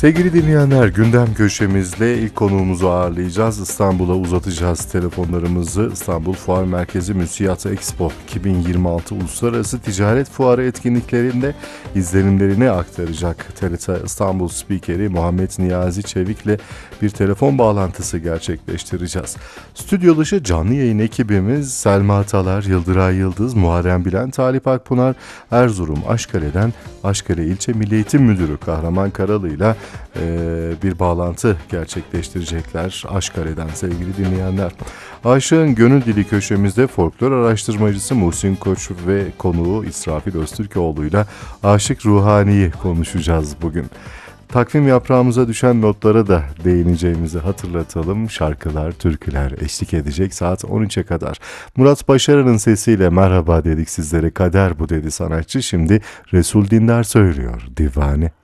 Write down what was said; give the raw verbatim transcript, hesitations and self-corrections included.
Sevgili dinleyenler, gündem köşemizle ilk konuğumuzu ağırlayacağız. İstanbul'a uzatacağız telefonlarımızı. İstanbul Fuar Merkezi Müsiyat Expo iki bin yirmi altı Uluslararası Ticaret Fuarı etkinliklerinde izlenimlerini aktaracak. T R T İstanbul spikeri Muhammed Niyazi Çevik'le bir telefon bağlantısı gerçekleştireceğiz. Stüdyo dışı canlı yayın ekibimiz Selma Talar, Yıldıray Yıldız, Muharrem Bilen, Talip Akpınar, Erzurum Aşkale'den Aşkale İlçe Milli Eğitim Müdürü Kahraman Karalı ile bir bağlantı gerçekleştirecekler Aşkale'den sevgili dinleyenler. Aşığın Gönül Dili köşemizde folklor araştırmacısı Muhsin Koç ve konuğu İsrafil Öztürkoğlu ile Aşık Ruhani'yi konuşacağız bugün. Takvim yaprağımıza düşen notlara da değineceğimizi hatırlatalım. Şarkılar, türküler eşlik edecek saat on üçe kadar. Murat Başaran'ın sesiyle merhaba dedik sizlere. Kader bu dedi sanatçı. Şimdi Resul Dindar söylüyor Divane.